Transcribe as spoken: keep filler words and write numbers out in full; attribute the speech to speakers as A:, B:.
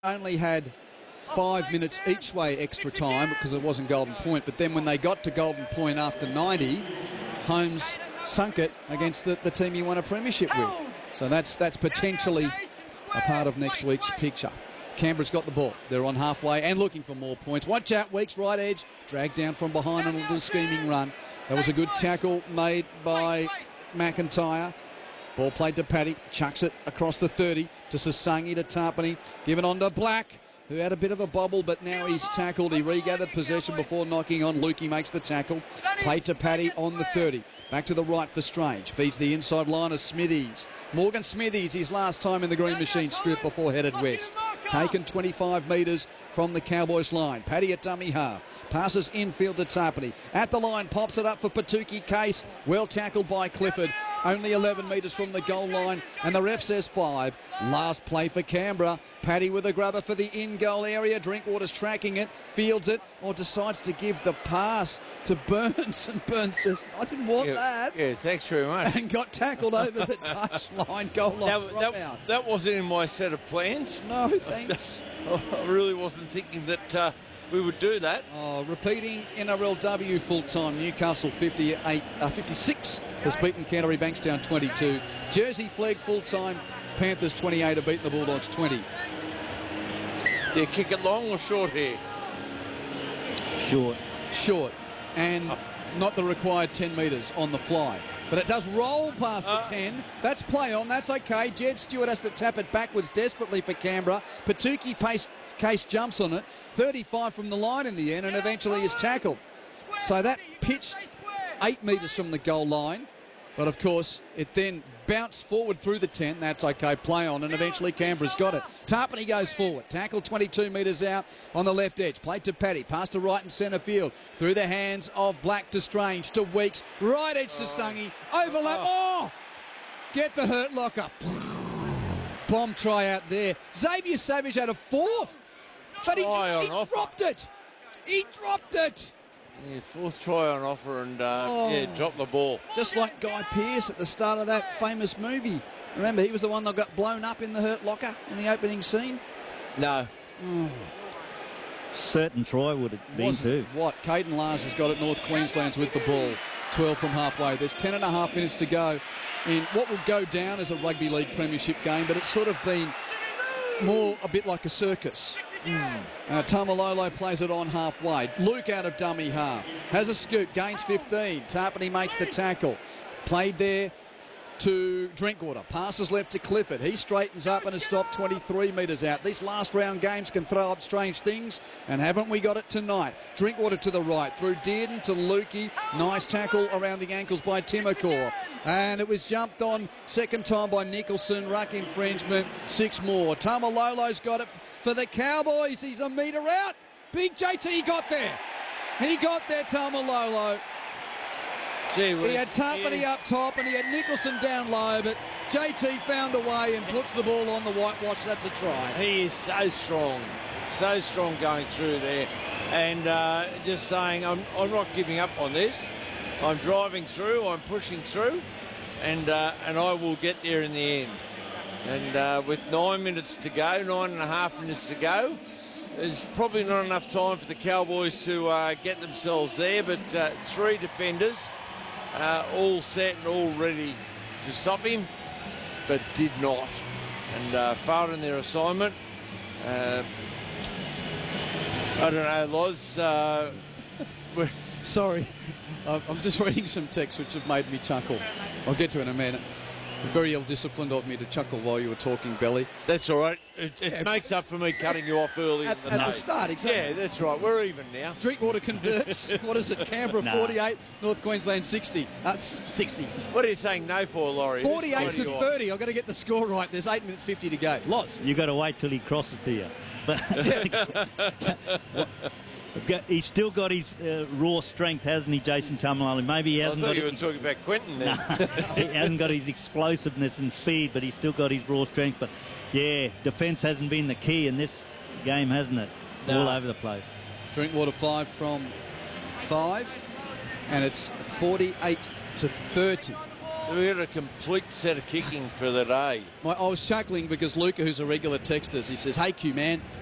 A: only had five minutes each way extra time because it wasn't Golden Point, but then when they got to Golden Point after ninety, Holmes sunk it against the, the team he won a premiership with. So that's that's potentially a part of next week's picture. Canberra's got the ball. They're on halfway and looking for more points. Watch out, Weeks, right edge, dragged down from behind on a little scheming run. That was a good tackle made by McIntyre. Ball played to Paddy, chucks it across the thirty to Sasangi, to Tarpany, given on to Black, who had a bit of a bobble, but now he's tackled. He regathered possession before knocking on. Lukey makes the tackle. Played to Paddy on the thirty. Back to the right for Strange. Feeds the inside line of Smithies. Morgan Smithies, his last time in the Green Machine strip before headed west. Taken twenty-five metres from the Cowboys line. Paddy at dummy half. Passes infield to Tarpany. At the line, pops it up for Patuki Case. Well tackled by Clifford. Only eleven metres from the goal line, and the ref says five. Last play for Canberra. Paddy with a grubber for the in-goal area. Drinkwater's tracking it, fields it, or decides to give the pass to Burns. And Burns says, I didn't want
B: yeah,
A: that.
B: Yeah, thanks very much.
A: And got tackled over the touch line, goal line
B: That,
A: drop
B: that,
A: out.
B: that wasn't in my set of plans.
A: No, thanks.
B: I really wasn't thinking that uh, we would do that.
A: Oh, repeating N R L W full-time. Newcastle fifty-eight, uh, fifty-six has beaten Canterbury Bankstown twenty-two. Jersey Flegg full-time. Panthers twenty-eight have beaten the Bulldogs twenty.
B: Do you kick it long or short here?
C: Short.
A: Short. And oh. not the required ten metres on the fly. But it does roll past the uh, ten. That's play on. That's okay. Jed Stewart has to tap it backwards desperately for Canberra. Patuki Pace, Case jumps on it. thirty-five from the line in the end and eventually is tackled. So that pitched eight metres from the goal line. But, of course, it then bounced forward through the ten. That's okay. Play on. And eventually Canberra's got it. Tarpany goes forward. Tackle twenty-two metres out on the left edge. Played to Paddy. Passed to right and centre field. Through the hands of Black to Strange to Weeks. Right edge to Sungy. Overlap. Oh! Get the hurt locker. Bomb try out there. Xavier Savage had a fourth. But he, he dropped it. He dropped it.
B: Yeah, fourth try on offer and uh,
A: oh,
B: yeah, dropped the ball.
A: Just like Guy Pearce at the start of that famous movie. Remember, he was the one that got blown up in the hurt locker in the opening scene?
B: No.
A: Oh.
C: Certain try would have been
A: Wasn't
C: too.
A: What? Caden Lars has got it. North Queensland's with the ball. twelve from halfway. There's ten and a half minutes to go in what will go down as a rugby league premiership game, but it's sort of been more a bit like a circus. Mm. Uh, Tamalolo plays it on halfway. Luke out of dummy half. Has a scoot. Gains fifteen. Tarpany makes the tackle. Played there to Drinkwater. Passes left to Clifford. He straightens up and has stopped twenty-three metres out. These last round games can throw up strange things, and haven't we got it tonight? Drinkwater to the right. Through Dearden to Lukey. Nice tackle around the ankles by Timokor. And it was jumped on second time by Nicholson. Ruck infringement. Six more. Tamalolo's got it for the Cowboys. He's a metre out. Big J T got there. He got there, Tamalolo.
B: Gee,
A: he had Tarpany up top and he had Nicholson down low, but J T found a way and puts the ball on the whitewash. That's a try.
B: He is so strong, so strong going through there. And uh, just saying, I'm, I'm not giving up on this. I'm driving through, I'm pushing through, and, uh, and I will get there in the end. And uh, with nine minutes to go, nine and a half minutes to go, there's probably not enough time for the Cowboys to uh, get themselves there, but uh, three defenders, uh, all set and all ready to stop him, but did not. And uh, failed in their assignment. Uh, I don't know, Loz. Uh,
A: Sorry, I'm just reading some texts which have made me chuckle. I'll get to it in a minute. Very ill-disciplined of me to chuckle while you were talking, Belly.
B: That's all right. It, it
A: yeah.
B: makes up for me cutting you off early
A: at,
B: in the
A: at
B: night.
A: the start. Exactly.
B: Yeah, that's right. We're even now.
A: Drinkwater converts. What is it? Canberra
C: nah.
A: forty-eight, North Queensland sixty. Uh, sixty.
B: What are you saying no for, Laurie?
A: forty-eight to thirty. I've got to get the score right. There's eight minutes fifty to go. Lots.
C: You've got to wait till he crosses to you. Got, he's still got his uh, raw strength, hasn't he, Jason Tamalolo? Maybe he hasn't
B: I thought
C: got
B: you
C: it,
B: were talking about Quentin there.
C: He hasn't got his explosiveness and speed, but he's still got his raw strength. But, yeah, defence hasn't been the key in this game, hasn't it? No. All over the place.
A: Drinkwater five from five, and it's forty-eight to thirty.
B: we got a complete set of kicking for the day.
A: I was chuckling because Luca, who's a regular texter, he says, "Hey Q man,